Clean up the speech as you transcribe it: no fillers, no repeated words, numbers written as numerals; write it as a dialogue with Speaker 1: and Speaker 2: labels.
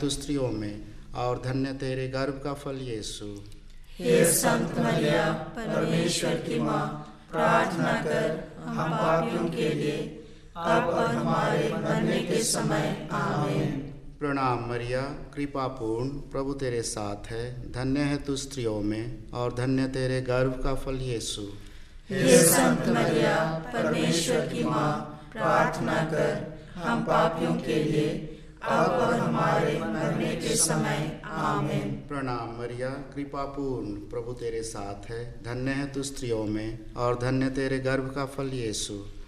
Speaker 1: तू स्त्रियों में और धन्य तेरे गर्भ का फल यीशु।
Speaker 2: हे संत मरिया, परमेश्वर की माँ, प्रार्थना कर हम पापियों के लिए, अब और हमारे मरने के समय। आमीन।
Speaker 1: प्रणाम मरिया, कृपा पूर्ण, प्रभु तेरे साथ है। धन्य है तू स्त्रियों में और धन्य तेरे गर्भ का फल यीशु।
Speaker 2: हे संत मरिया, परमेश्वर की माँ, प्रार्थना कर हम पापियों के लिए, अब और हमारे मरने के समय। आमीन।
Speaker 1: प्रणाम मरिया, कृपा पूर्ण, प्रभु तेरे साथ है। धन्य है तू स्त्रियों में और धन्य तेरे गर्भ का फल यीशु।